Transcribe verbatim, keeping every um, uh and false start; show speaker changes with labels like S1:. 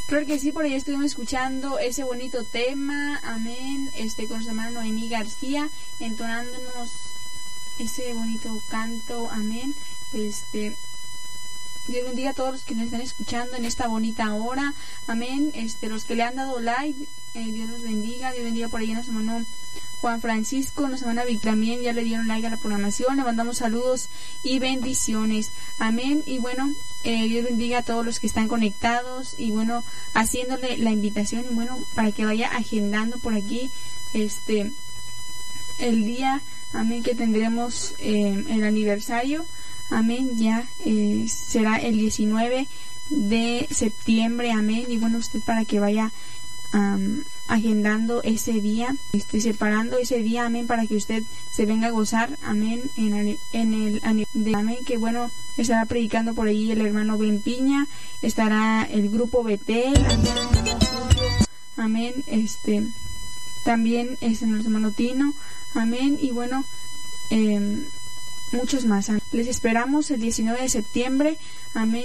S1: Claro que sí, por ahí estuvimos escuchando ese bonito tema, amén, este con su hermana Noemí García, entonándonos ese bonito canto, amén. Este, Dios bendiga a todos los que nos están escuchando en esta bonita hora, amén. Este, los que le han dado like, eh, Dios los bendiga, Dios bendiga por ahí a nuestro hermano Juan Francisco, nuestra hermana Vic también ya le dieron like a la programación, le mandamos saludos y bendiciones, amén. Y bueno, eh, Dios bendiga a todos los que están conectados y bueno, haciéndole la invitación y bueno, para que vaya agendando por aquí este el día, amén, que tendremos eh, el aniversario, amén, ya eh, será el diecinueve de septiembre, amén. Y bueno, usted para que vaya um, agendando ese día, este, separando ese día, amén, para que usted se venga a gozar, amén, en, en el aniversario, amén, que bueno, estará predicando por ahí el hermano Ben Piña, estará el grupo Betel, amén, amén, este, también este, nuestro hermano Tino, amén, y bueno, eh, muchos más, amén. Les esperamos el diecinueve de septiembre, amén.